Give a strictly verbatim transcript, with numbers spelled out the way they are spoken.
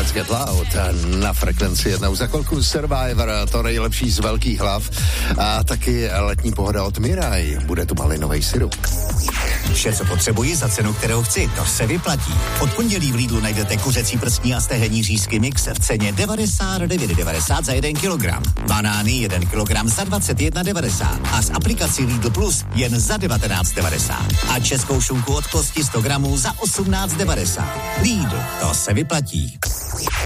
Let's Get Loud na frekvenci jednou. Za chvilku Survivor, to nejlepší z velkých hlav. A taky letní pohoda od Mirai. Bude tu malinový sirup. Vše, co potřebuji za cenu, kterou chci, to se vyplatí. Od pondělí v Lidlu najdete kuřecí prstní a stehenní řízky mix v ceně devadesát devět devadesát za jeden kilogram. Banány jeden kilogram za dvacet jedna devadesát a s aplikací Lidl Plus jen za devatenáct devadesát. A českou šunku od kosti sto gramů za osmnáct devadesát. Lidl, to se vyplatí.